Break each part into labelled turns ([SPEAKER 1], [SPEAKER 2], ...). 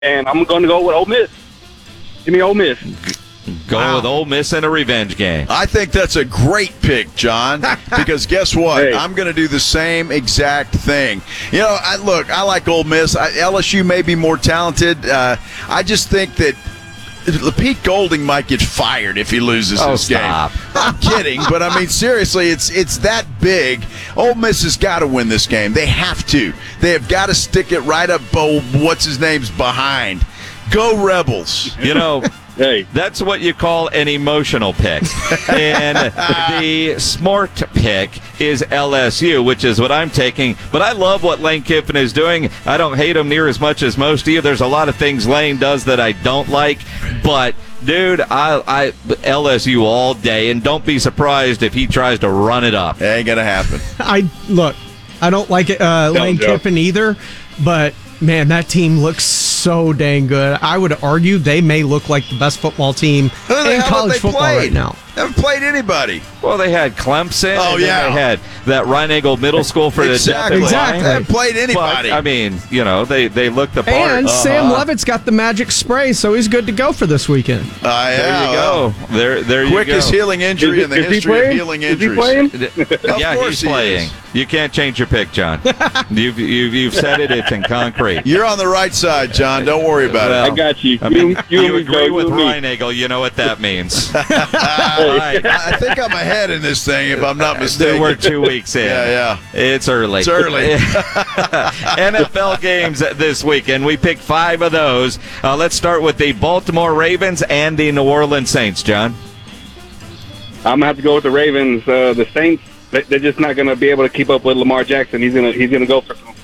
[SPEAKER 1] and I'm going to go with Ole Miss. Give me Ole Miss.
[SPEAKER 2] Go with Ole Miss in a revenge game.
[SPEAKER 3] I think that's a great pick, John, because guess what?
[SPEAKER 1] Hey.
[SPEAKER 3] I'm going to do the same exact thing. You know, I like Ole Miss. LSU may be more talented. I just think that Pete Golding might get fired if he loses this
[SPEAKER 2] stop.
[SPEAKER 3] game. I'm kidding, but I mean, seriously, it's that big. Ole Miss has got to win this game. They have to. They have got to stick it right up what's-his-name's behind. Go Rebels.
[SPEAKER 2] You know,
[SPEAKER 1] Hey.
[SPEAKER 2] that's what you call an emotional pick. And the smart pick is LSU, which is what I'm taking. But I love what Lane Kiffin is doing. I don't hate him near as much as most of you. There's a lot of things Lane does that I don't like. But, dude, I LSU all day. And don't be surprised if he tries to run it up.
[SPEAKER 3] It ain't going to happen.
[SPEAKER 4] I don't like it, Lane
[SPEAKER 1] Joe.
[SPEAKER 4] Kiffin either, but, man, that team looks so dang good. I would argue they may look like the best football team
[SPEAKER 3] Who the
[SPEAKER 4] in
[SPEAKER 3] hell
[SPEAKER 4] college
[SPEAKER 3] have they
[SPEAKER 4] football
[SPEAKER 3] played?
[SPEAKER 4] right now.
[SPEAKER 3] Haven't played anybody.
[SPEAKER 2] Well, they had Clemson.
[SPEAKER 3] Oh,
[SPEAKER 2] and then
[SPEAKER 3] yeah.
[SPEAKER 2] they had that Ryan Middle School for
[SPEAKER 3] Exactly.
[SPEAKER 2] the
[SPEAKER 4] Exactly.
[SPEAKER 3] They haven't played anybody.
[SPEAKER 2] But, I mean, you know, they look the part.
[SPEAKER 4] And Sam Levitt's got the magic spray, so he's good to go for this weekend.
[SPEAKER 2] There you go. There you go.
[SPEAKER 3] Quickest healing injury in the
[SPEAKER 1] Is he
[SPEAKER 3] history of
[SPEAKER 1] playing?
[SPEAKER 3] healing
[SPEAKER 1] Is he
[SPEAKER 3] injuries.
[SPEAKER 1] playing?
[SPEAKER 2] Yeah,
[SPEAKER 3] course
[SPEAKER 2] he's
[SPEAKER 3] he
[SPEAKER 2] playing.
[SPEAKER 3] is.
[SPEAKER 2] You can't change your pick, John. You've said it. It's in concrete.
[SPEAKER 3] You're on the right side, John. Don't worry about
[SPEAKER 2] Well,
[SPEAKER 1] I got you.
[SPEAKER 2] I mean,
[SPEAKER 1] You
[SPEAKER 2] you
[SPEAKER 1] and me,
[SPEAKER 2] agree
[SPEAKER 1] Joe,
[SPEAKER 2] with
[SPEAKER 1] you and me.
[SPEAKER 2] Ryan Nagel. You know what that means.
[SPEAKER 3] it. I think I'm ahead in this thing, if I'm not mistaken.
[SPEAKER 2] We're 2 weeks in.
[SPEAKER 3] Yeah.
[SPEAKER 2] It's early.
[SPEAKER 3] It's early.
[SPEAKER 2] NFL games this weekend. We picked 5 of those. Let's start with the Baltimore Ravens and the New Orleans Saints, John.
[SPEAKER 1] I'm going to have to go with the Ravens. The Saints, they're just not going to be able to keep up with Lamar Jackson. He's gonna go for some.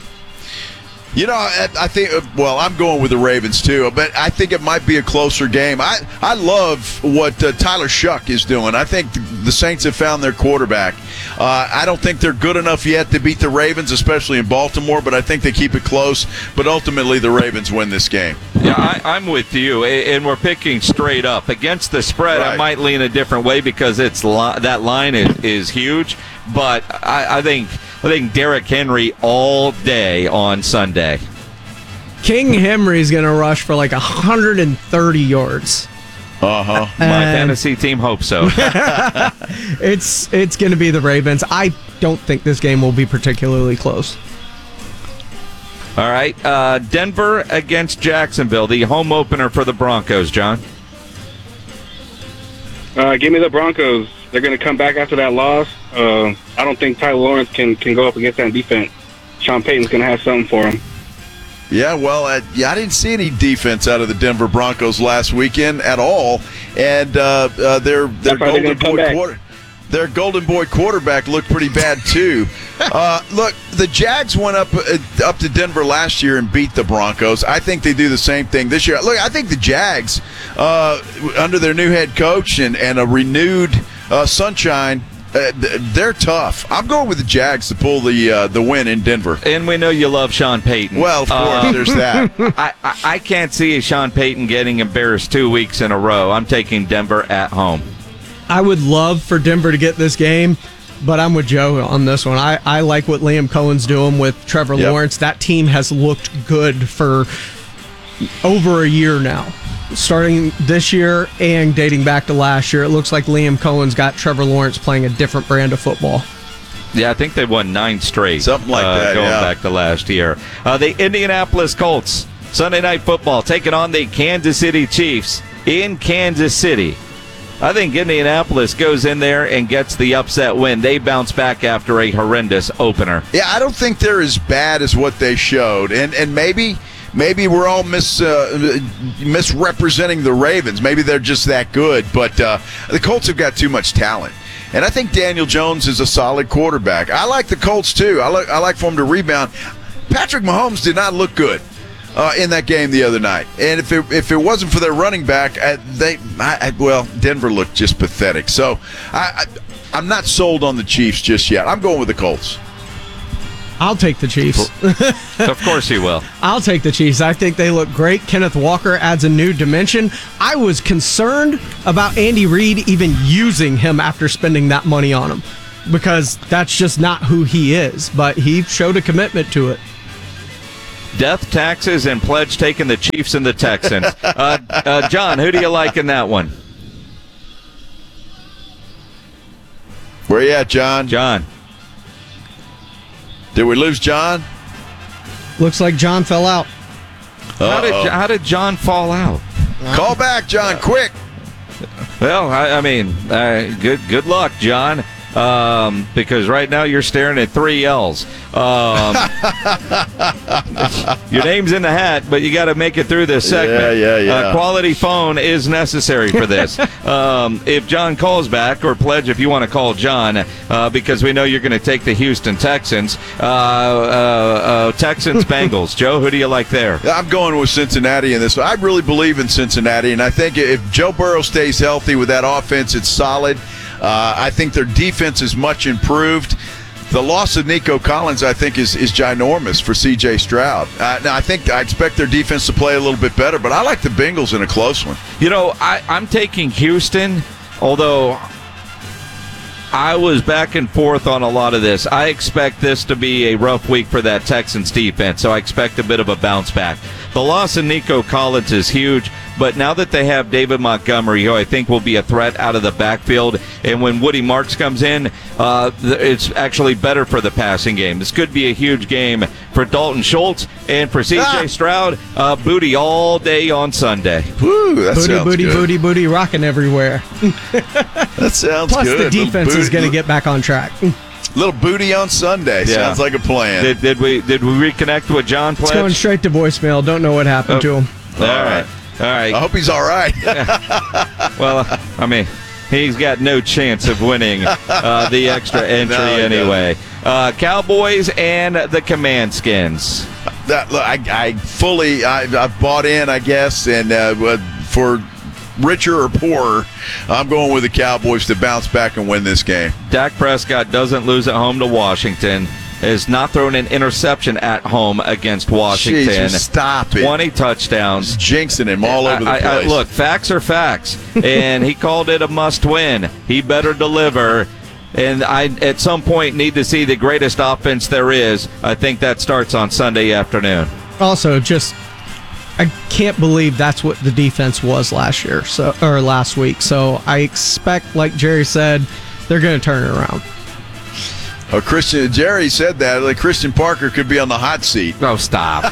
[SPEAKER 3] You know, I think, well, I'm going with the Ravens too, but I think it might be a closer game. I love what Tyler Shuck is doing. I think the Saints have found their quarterback. I don't think they're good enough yet to beat the Ravens, especially in Baltimore, but I think they keep it close. But ultimately, the Ravens win this game.
[SPEAKER 2] Yeah, I'm with you, and we're picking straight up. Against the spread, I
[SPEAKER 3] Right.
[SPEAKER 2] might lean a different way because that line is huge, but I think Derrick Henry all day on Sunday.
[SPEAKER 4] King Henry's going to rush for like 130 yards.
[SPEAKER 3] Uh-huh.
[SPEAKER 2] My
[SPEAKER 4] And-
[SPEAKER 2] fantasy team hopes so.
[SPEAKER 4] It's going to be the Ravens. I don't think this game will be particularly close.
[SPEAKER 2] All right, Denver against Jacksonville, the home opener for the Broncos, John.
[SPEAKER 1] Give me the Broncos. They're going to come back after that loss. I don't think Tyler Lawrence can go up against that defense. Sean Payton's going to have something for him.
[SPEAKER 3] Yeah, well, I didn't see any defense out of the Denver Broncos last weekend at all, and their
[SPEAKER 1] why they're gonna come back.
[SPEAKER 3] Their golden boy quarterback looked pretty bad too. Look, the Jags went up to Denver last year and beat the Broncos. I think they do the same thing this year. Look, I think the Jags, under their new head coach and a renewed sunshine, they're tough. I'm going with the Jags to pull the win in Denver.
[SPEAKER 2] And we know you love Sean Payton.
[SPEAKER 3] Well, of course, there's that.
[SPEAKER 2] I can't see Sean Payton getting embarrassed 2 weeks in a row. I'm taking Denver at home.
[SPEAKER 4] I would love for Denver to get this game, but I'm with Joe on this one. I like what Liam Cohen's doing with Trevor
[SPEAKER 3] Yep.
[SPEAKER 4] Lawrence. That team has looked good for over a year now. Starting this year and dating back to last year, it looks like Liam Cohen's got Trevor Lawrence playing a different brand of football.
[SPEAKER 2] Yeah, I think they won 9 straight.
[SPEAKER 3] Something like that,
[SPEAKER 2] Going
[SPEAKER 3] yeah.
[SPEAKER 2] back to last year. The Indianapolis Colts, Sunday Night Football, taking on the Kansas City Chiefs in Kansas City. I think Indianapolis goes in there and gets the upset win. They bounce back after a horrendous opener.
[SPEAKER 3] Yeah, I don't think they're as bad as what they showed, and maybe we're all misrepresenting the Ravens. Maybe they're just that good, but the Colts have got too much talent. And I think Daniel Jones is a solid quarterback. I like the Colts too. I like for him to rebound. Patrick Mahomes did not look good in that game the other night, and if it wasn't for their running back, Denver looked just pathetic. So I'm not sold on the Chiefs just yet. I'm going with the Colts.
[SPEAKER 4] I'll take the Chiefs.
[SPEAKER 2] Of course he will.
[SPEAKER 4] I'll take the Chiefs. I think they look great. Kenneth Walker adds a new dimension. I was concerned about Andy Reid even using him after spending that money on him, because that's just not who he is, but he showed a commitment to it.
[SPEAKER 2] Death, taxes, and Pledge taking the Chiefs and the Texans. John, who do you like in that one?
[SPEAKER 3] Where you at, John?
[SPEAKER 2] John.
[SPEAKER 3] Did we lose John?
[SPEAKER 4] Looks like John fell out.
[SPEAKER 2] How did John fall out?
[SPEAKER 3] Call back, John, quick.
[SPEAKER 2] Well, I mean, good luck, John. Because right now you're staring at 3 L's. Your name's in the hat, but you got to make it through this segment.
[SPEAKER 3] Yeah.
[SPEAKER 2] Quality phone is necessary for this. If John calls back, or Pledge, if you want to call John, because we know you're going to take the Houston Texans. Texans Bengals. Joe, who do you like there?
[SPEAKER 3] I'm going with Cincinnati in this. I really believe in Cincinnati, and I think if Joe Burrow stays healthy with that offense, it's solid. I think their defense is much improved. The loss of Nico Collins, I think, is ginormous for C.J. Stroud. Now, I expect their defense to play a little bit better, but I like the Bengals in a close one.
[SPEAKER 2] You know, I'm taking Houston, although I was back and forth on a lot of this. I expect this to be a rough week for that Texans defense, so I expect a bit of a bounce back. The loss of Nico Collins is huge, but now that they have David Montgomery, who I think will be a threat out of the backfield, and when Woody Marks comes in, it's actually better for the passing game. This could be a huge game for Dalton Schultz and for C.J. Stroud. Booty all day on Sunday.
[SPEAKER 3] Woo, that sounds good.
[SPEAKER 4] Booty, rocking everywhere.
[SPEAKER 3] That sounds
[SPEAKER 4] Plus,
[SPEAKER 3] good.
[SPEAKER 4] the defense is going to get back on track.
[SPEAKER 3] Little booty on Sunday.
[SPEAKER 2] Yeah.
[SPEAKER 3] Sounds like a plan.
[SPEAKER 2] Did we reconnect with John Pledge?
[SPEAKER 4] It's going straight to voicemail. Don't know what happened to him.
[SPEAKER 2] All right.
[SPEAKER 3] I hope he's all right.
[SPEAKER 2] Well, I mean, he's got no chance of winning the extra entry anyway. Cowboys and the Command Skins.
[SPEAKER 3] I've bought in, I guess, and for richer or poorer, I'm going with the Cowboys to bounce back and win this game.
[SPEAKER 2] Dak Prescott doesn't lose at home to Washington. Has not thrown an interception at home against Washington.
[SPEAKER 3] Jesus, stop it.
[SPEAKER 2] 20 touchdowns.
[SPEAKER 3] Jinxing him all over the place.
[SPEAKER 2] Look, facts are facts. And he called it a must-win. He better deliver. And I, at some point, need to see the greatest offense there is. I think that starts on Sunday afternoon.
[SPEAKER 4] Also, I can't believe that's what the defense was last week. So I expect, like Jerry said, they're going to turn it around.
[SPEAKER 3] Jerry said that. Like Christian Parker could be on the hot seat.
[SPEAKER 2] Oh, stop.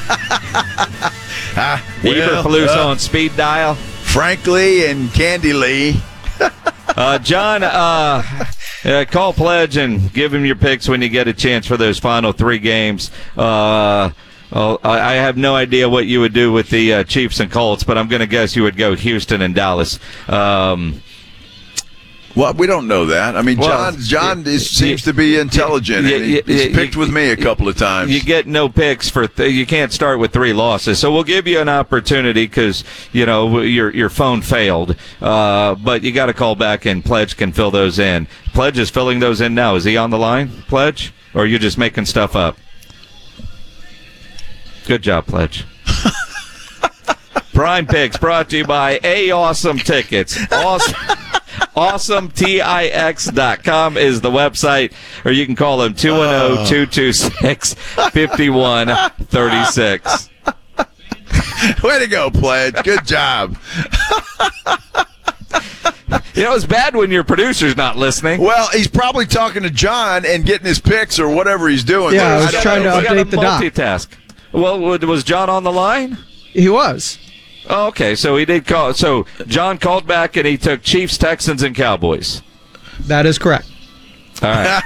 [SPEAKER 2] Eberflus on speed dial.
[SPEAKER 3] Frankly and Candy Lee.
[SPEAKER 2] John, call Pledge and give him your picks when you get a chance for those final 3 games. I have no idea what you would do with the Chiefs and Colts, but I'm going to guess you would go Houston and Dallas.
[SPEAKER 3] Well, we don't know that. I mean, John seems to be intelligent. He's picked with me a couple of times.
[SPEAKER 2] You get no picks for you can't start with 3 losses. So we'll give you an opportunity because your phone failed. But you got to call back and Pledge can fill those in. Pledge is filling those in now. Is he on the line, Pledge, or are you just making stuff up? Good job, Pledge. Prime Picks brought to you by Awesome Tickets. AwesomeTix.com is the website, or you can call them 210-226-5136.
[SPEAKER 3] Way to go, Pledge. Good job.
[SPEAKER 2] It's bad when your producer's not listening.
[SPEAKER 3] Well, he's probably talking to John and getting his picks or whatever he's doing.
[SPEAKER 4] Yeah, I was trying to update the doc.
[SPEAKER 2] Multitask. Well, was John on the line?
[SPEAKER 4] He was.
[SPEAKER 2] Oh, okay, so he did call. So John called back and he took Chiefs, Texans, and Cowboys.
[SPEAKER 4] That is correct.
[SPEAKER 2] All right.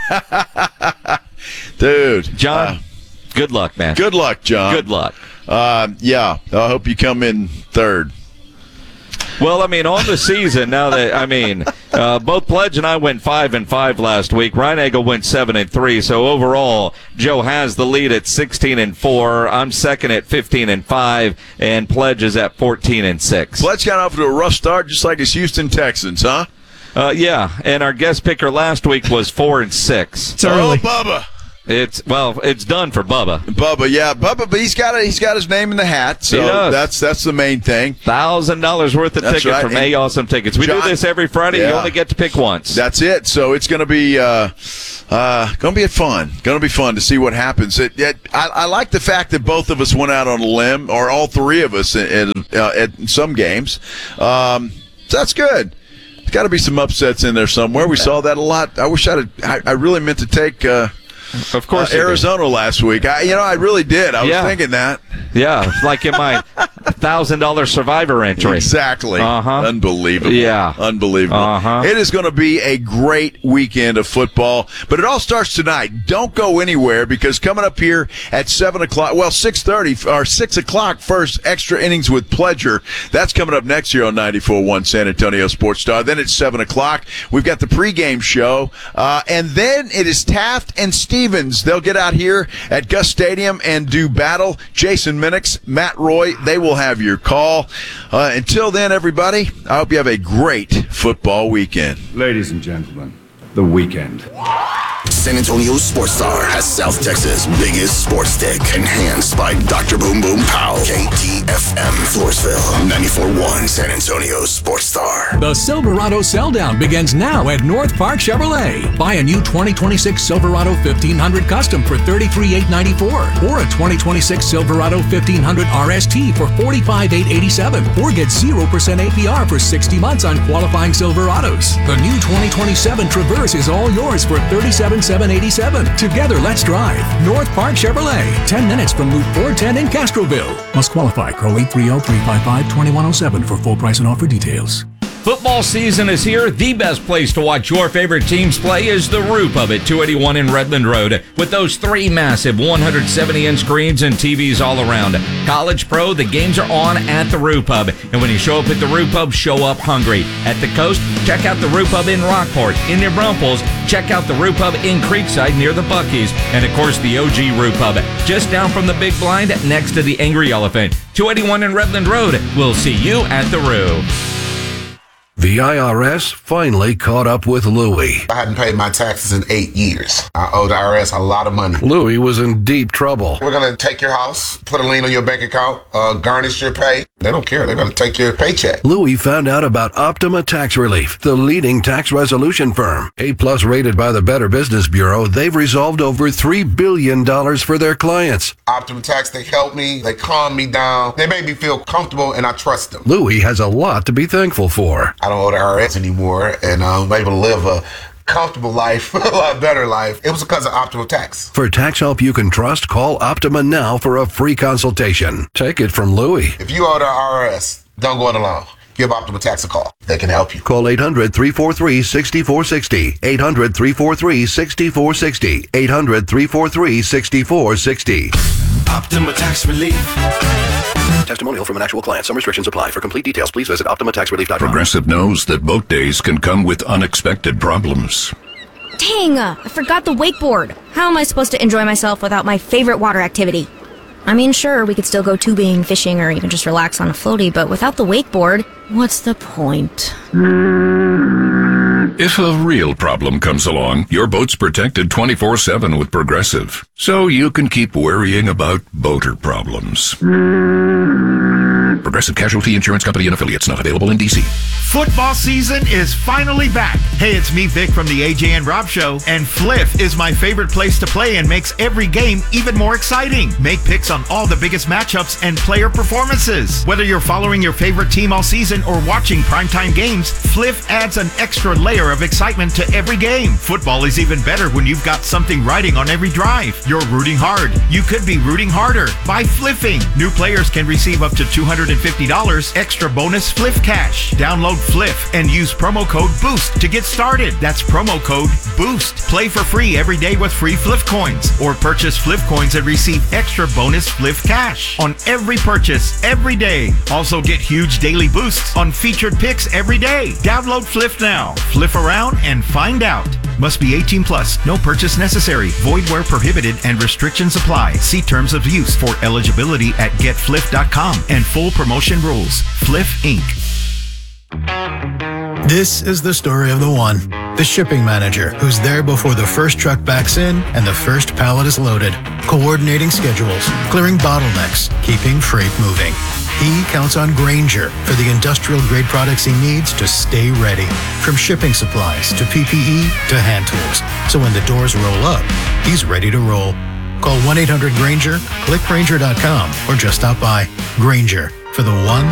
[SPEAKER 3] Dude.
[SPEAKER 2] John, good luck, man.
[SPEAKER 3] Good luck, John.
[SPEAKER 2] Good luck.
[SPEAKER 3] Yeah, I hope you come in third.
[SPEAKER 2] Well, I mean, on the season, now that, both Pledge and I went 5-5 last week. Reinagel went 7-3. So overall, Joe has the lead at 16-4. I'm second at 15-5, and Pledge is at 14-6.
[SPEAKER 3] Pledge got off to a rough start, just like his Houston Texans, huh?
[SPEAKER 2] Yeah, and our guest picker last week was 4-6.
[SPEAKER 4] It's early.
[SPEAKER 3] Oh, Bubba.
[SPEAKER 2] It's done for Bubba.
[SPEAKER 3] Bubba, but he's got his name in the hat, so that's the main thing.
[SPEAKER 2] $1,000 worth of tickets from A Awesome Tickets. We do this every Friday. You only get to pick once.
[SPEAKER 3] That's it. So it's going to be fun. Going to be fun to see what happens. I like the fact that both of us went out on a limb, or all three of us at some games. So that's good. There's got to be some upsets in there somewhere. We saw that a lot. I wish I really meant to take. Of course, Arizona last week. I really did. I was thinking that.
[SPEAKER 2] Yeah, like in my $1,000 Survivor entry.
[SPEAKER 3] Exactly.
[SPEAKER 2] Uh-huh.
[SPEAKER 3] Unbelievable.
[SPEAKER 2] Yeah.
[SPEAKER 3] Unbelievable.
[SPEAKER 2] Uh-huh.
[SPEAKER 3] It is going to be a great weekend of football, but it all starts tonight. Don't go anywhere, because coming up here at 7 o'clock, 6:30 or 6 o'clock, first Extra Innings with Pleasure. That's coming up next year on 94.1 San Antonio Sports Star. Then at 7 o'clock, we've got the pregame show, and then it is Taft and Stevens. They'll get out here at Gus Stadium and do battle. Jason Minix, Matt Roy, they will have your call. Until then, everybody, I hope you have a great football weekend.
[SPEAKER 5] Ladies and gentlemen, the weekend.
[SPEAKER 6] San Antonio Sports Star has South Texas' biggest sports stick, enhanced by Dr. Boom Boom Pow. KTFM Floresville, 94.1 San Antonio Sports Star.
[SPEAKER 7] The Silverado Sell-Down begins now at North Park Chevrolet. Buy a new 2026 Silverado 1500 Custom for $33,894, or a 2026 Silverado 1500 RST for $45,887, or get 0% APR for 60 months on qualifying Silverados. The new 2027 Traverse is all yours for $37,787. Together, let's drive. North Park Chevrolet, 10 minutes from Loop 410 in Castroville. Must qualify. Call 830-355-2107 for full price and offer details.
[SPEAKER 8] Football season is here. The best place to watch your favorite teams play is the Roo Pub at 281 in Redland Road, with those 3 massive 170-inch screens and TVs all around. College, pro, the games are on at the Roo Pub. And when you show up at the Roo Pub, show up hungry. At the coast, check out the Roo Pub in Rockport. In New Braunfels, check out the Roo Pub in Creekside near the Buc-ee's. And of course, the OG Roo Pub, just down from the Big Blind next to the Angry Elephant. 281 in Redland Road. We'll see you at the Roo.
[SPEAKER 9] The IRS finally caught up with Louie.
[SPEAKER 10] I hadn't paid my taxes in 8 years. I owe the IRS a lot of money.
[SPEAKER 9] Louie was in deep trouble.
[SPEAKER 10] We're going to take your house, put a lien on your bank account, garnish your pay. They don't care. They're going to take your paycheck.
[SPEAKER 9] Louie found out about Optima Tax Relief, the leading tax resolution firm. A-plus rated by the Better Business Bureau, they've resolved over $3 billion for their clients.
[SPEAKER 10] Optima Tax, they help me. They calm me down. They make me feel comfortable, and I trust them.
[SPEAKER 9] Louie has a lot to be thankful for.
[SPEAKER 10] I don't owe the IRS anymore, and I'm able to live a comfortable life, a lot better life. It was because of Optima Tax.
[SPEAKER 9] For tax help you can trust, call Optima now for a free consultation. Take it from Louie.
[SPEAKER 10] If you owe the IRS, don't go it alone. Give Optima Tax a call. They can help you.
[SPEAKER 9] Call 800-343-6460. 800-343-6460. 800-343-6460.
[SPEAKER 6] Optima Tax Relief.
[SPEAKER 9] Testimonial from an actual client. Some restrictions apply. For complete details, please visit OptimaTaxRelief.com.
[SPEAKER 11] Progressive knows that boat days can come with unexpected problems.
[SPEAKER 12] Dang, I forgot the wakeboard. How am I supposed to enjoy myself without my favorite water activity? I mean, sure, we could still go tubing, fishing, or even just relax on a floaty, but without the wakeboard, what's the point?
[SPEAKER 11] If a real problem comes along, your boat's protected 24/7 with Progressive, so you can keep worrying about boater problems. Progressive Casualty Insurance Company and Affiliates, not available in D.C.
[SPEAKER 13] Football season is finally back. Hey, it's me, Vic, from the AJ and Rob Show, and Fliff is my favorite place to play and makes every game even more exciting. Make picks on all the biggest matchups and player performances. Whether you're following your favorite team all season or watching primetime games, Fliff adds an extra layer of excitement to every game. Football is even better when you've got something riding on every drive. You're rooting hard. You could be rooting harder by fliffing. New players can receive up to $250 extra bonus Fliff cash. Download Fliff and use promo code BOOST to get started. That's promo code BOOST. Play for free every day with free Fliff coins, or purchase Fliff coins and receive extra bonus Fliff cash on every purchase every day. Also get huge daily boosts on featured picks every day. Download Fliff now. Fliff around and find out. Must be 18 plus. No purchase necessary. Void where prohibited and restrictions apply. See terms of use for eligibility at getfliff.com and full promotion rules. Fliff Inc.
[SPEAKER 14] This is the story of the one. The shipping manager who's there before the first truck backs in and the first pallet is loaded. Coordinating schedules, clearing bottlenecks, keeping freight moving. He counts on Grainger for the industrial-grade products he needs to stay ready. From shipping supplies to PPE to hand tools. So when the doors roll up, he's ready to roll. Call 1-800-GRAINGER, click Grainger.com, or just stop by. Grainger, for the ones